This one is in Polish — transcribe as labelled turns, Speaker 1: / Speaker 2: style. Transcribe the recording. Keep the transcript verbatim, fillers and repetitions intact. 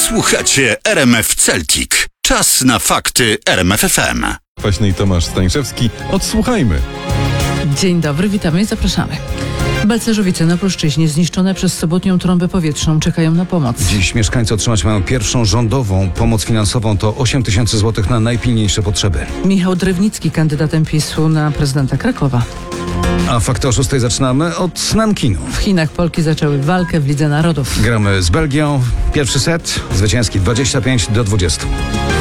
Speaker 1: Słuchacie R M F Celtic. Czas na fakty R M F F M.
Speaker 2: Kwaśny i Tomasz Stańszewski. Odsłuchajmy.
Speaker 3: Dzień dobry, witamy i zapraszamy. Balcerzowice na Pruszczyźnie, zniszczone przez sobotnią trąbę powietrzną, czekają na pomoc.
Speaker 4: Dziś mieszkańcy otrzymać mają pierwszą rządową pomoc finansową. To osiem tysięcy złotych na najpilniejsze potrzeby.
Speaker 3: Michał Drewnicki, kandydatem PiSu na prezydenta Krakowa.
Speaker 4: A fakty o szóstej zaczynamy od Nankinu.
Speaker 3: W Chinach Polki zaczęły walkę w Lidze Narodów.
Speaker 4: Gramy z Belgią. Pierwszy set zwycięski dwadzieścia pięć do dwudziestu.